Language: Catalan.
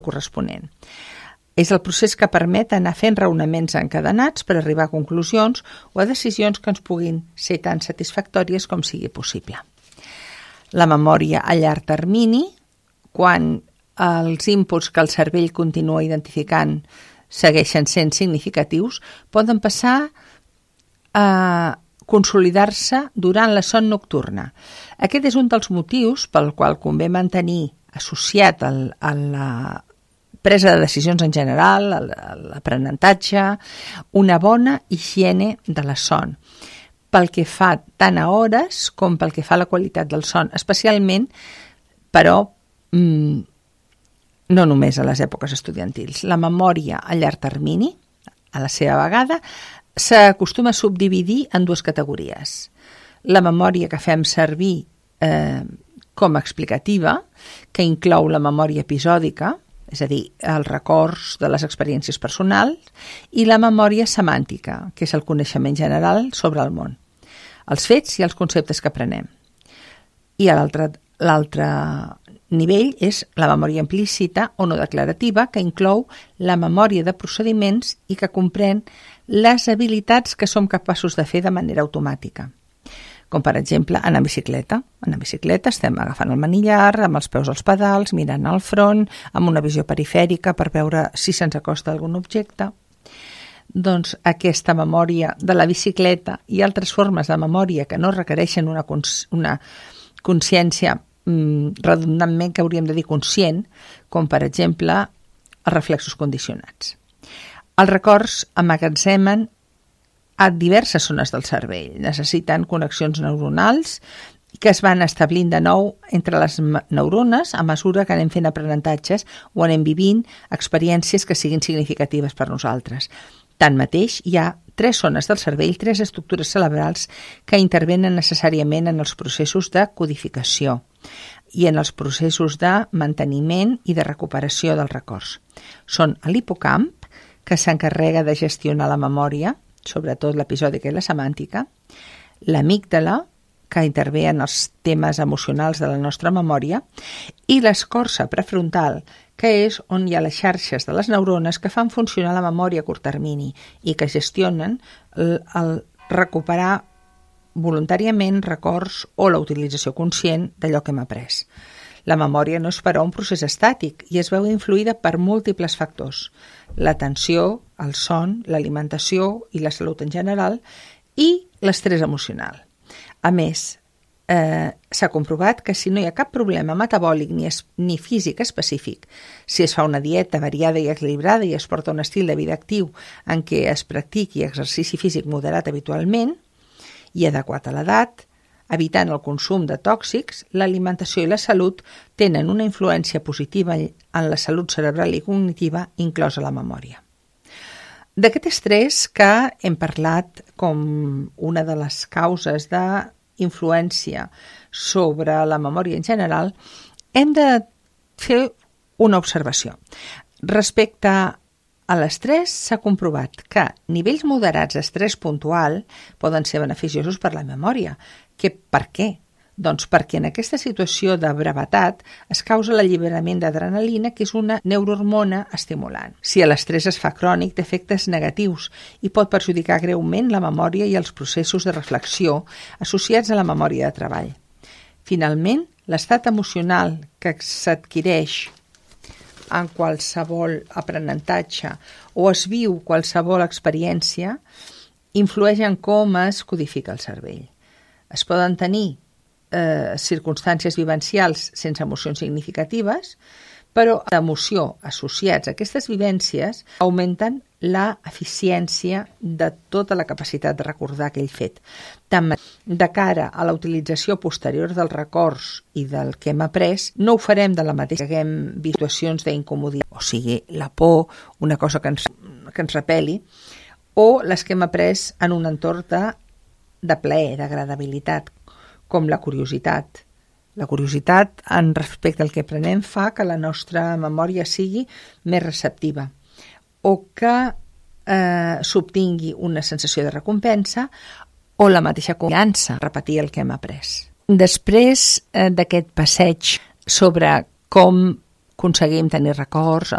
corresponent. És el procés que permet anar fent raonaments encadenats per arribar a conclusions o a decisions que ens puguin ser tan satisfactòries com sigui possible. La memòria a llarg termini, quan els inputs que el cervell continua identificant segueixen sent significatius, poden passar a consolidar-se durant la son nocturna. Aquest és un dels motius pel qual convé mantenir associat a la presa de decisions en general, a l'aprenentatge, una bona higiene de la son, pel que fa tant a hores com pel que fa a la qualitat del son, especialment, però no només a les èpoques estudiantils. La memòria a llarg termini, a la seva vegada, s'acostuma a subdividir en dues categories. La memòria que fem servir com a explicativa, que inclou la memòria episòdica, és a dir, els records de les experiències personals, i la memòria semàntica, que és el coneixement general sobre el món, els fets i els conceptes que aprenem. I l'altre nivell és la memòria implícita o no declarativa, que inclou la memòria de procediments i que comprèn les habilitats que som capaços de fer de manera automàtica. Com, per exemple, anar en bicicleta. En bicicleta estem agafant el manillar, amb els peus als pedals, mirant al front, amb una visió perifèrica per veure si se'ns acosta algun objecte. Doncs aquesta memòria de la bicicleta i altres formes de memòria que no requereixen una consciència redundantment que hauríem de dir conscient, com per exemple els reflexos condicionats. Els records emmagatzemen a diverses zones del cervell, necessiten connexions neuronals que es van establint de nou entre les neurones a mesura que anem fent aprenentatges o anem vivint experiències que siguin significatives per nosaltres. Tanmateix, hi ha 3 zones del cervell, 3 estructures cerebrals que intervenen necessàriament en els processos de codificació i en els processos de manteniment i de recuperació dels records. Són l'hipocamp, que s'encarrega de gestionar la memòria, sobretot l'episòdica i la semàntica, l'amígdala, que intervé en els temes emocionals de la nostra memòria, i l'escorça prefrontal, que és on hi ha les xarxes de les neurones que fan funcionar la memòria a curt termini i que gestionen el recuperar voluntàriament records o la utilització conscient d'allò que hem après. La memòria no és, però, un procés estàtic i es veu influïda per múltiples factors: l'atenció, el son, l'alimentació i la salut en general i l'estrès emocional. A més, s'ha comprovat que si no hi ha cap problema metabòlic ni físic específic, si es fa una dieta variada i equilibrada i es porta un estil de vida actiu en què es practiqui exercici físic moderat habitualment i adequat a l'edat, evitant el consum de tòxics, l'alimentació i la salut tenen una influència positiva en la salut cerebral i cognitiva, inclosa la memòria. D'aquest estrès que hem parlat com una de les causes d'influència sobre la memòria en general, hem de fer una observació. Respecte a l'estrès, s'ha comprovat que nivells moderats d'estrès puntual poden ser beneficiosos per la memòria. Per què? Doncs perquè en aquesta situació de brevetat es causa l'alliberament d'adrenalina, que és una neurohormona estimulant. Si l'estrès es fa crònic, té efectes negatius i pot perjudicar greument la memòria i els processos de reflexió associats a la memòria de treball. Finalment, l'estat emocional que s'adquireix en qualsevol aprenentatge o es viu qualsevol experiència influeix en com es codifica el cervell. Es poden tenir circumstàncies vivencials sense emocions significatives, però l'emoció associats a aquestes vivències augmenten la eficiència de tota la capacitat de recordar aquell fet. De cara a la utilització posterior dels records i del que hem après, no ho farem de la mateixa que haguem vist situacions d'incomoditat, o sigui, la por, una cosa que ens repel·li, o les que hem après en un entorn de plaer, d'agradabilitat, com la curiositat. La curiositat en respecte al que aprenem fa que la nostra memòria sigui més receptiva o que s'obtingui una sensació de recompensa o la mateixa confiança, repetir el que hem après. Després d'aquest passeig sobre com aconseguim tenir records,